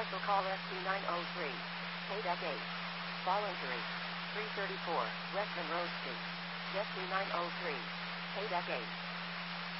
Cancel call ST903. Pay deck 8. Voluntary. 334, West Monroe Street. ST903. Pay deck 8.